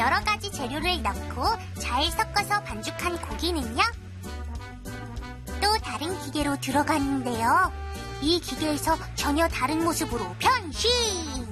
여러 가지 재료를 넣고 잘 섞어서 반죽한 고기는요, 또 다른 기계로 들어갔는데요. 이 기계에서 전혀 다른 모습으로 변신!